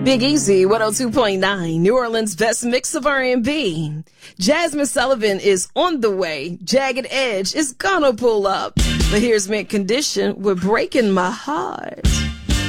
Big Easy, 102.9, New Orleans' best mix of R&B. Jasmine Sullivan is on the way. Jagged Edge is gonna pull up. But here's Mint Condition with Breaking My Heart.